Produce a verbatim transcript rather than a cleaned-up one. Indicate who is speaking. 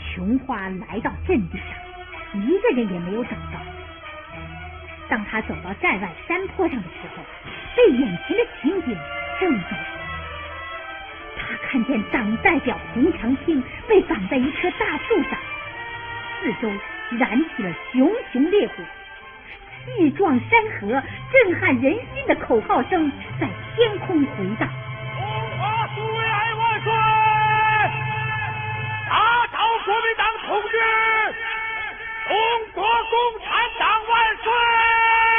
Speaker 1: 琼花来到阵地上，一个人也没有找到。当他走到寨外山坡上的时候，被眼前的情景震住了。他看见党代表洪长青被绑在一棵大树上，四周燃起了熊熊烈火，气壮山河、震撼人心的口号声在天空回荡。